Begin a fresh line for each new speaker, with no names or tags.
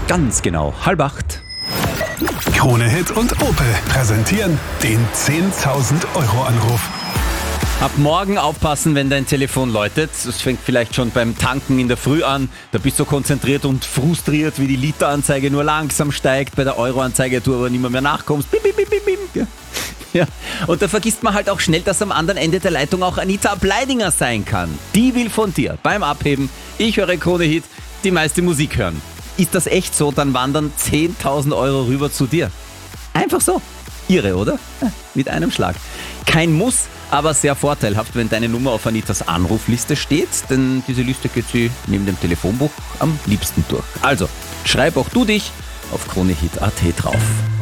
Ganz genau, 7:30.
Krone Hit und Opel präsentieren den 10.000 Euro Anruf.
Ab morgen aufpassen, wenn dein Telefon läutet. Das fängt vielleicht schon beim Tanken in der Früh an. Da bist du konzentriert und frustriert, wie die Literanzeige nur langsam steigt. Bei der Euroanzeige du aber nicht mehr nachkommst. Bim, bim, bim, bim, bim. Ja. Und da vergisst man halt auch schnell, dass am anderen Ende der Leitung auch Anita Ableidinger sein kann. Die will von dir beim Abheben, ich höre Krone Hit, die meiste Musik hören. Ist das echt so, dann wandern 10.000 Euro rüber zu dir. Einfach so. Irre, oder? Mit einem Schlag. Kein Muss, aber sehr vorteilhaft, wenn deine Nummer auf Anitas Anrufliste steht, denn diese Liste geht sie neben dem Telefonbuch am liebsten durch. Also, schreib auch du dich auf kronehit.at drauf.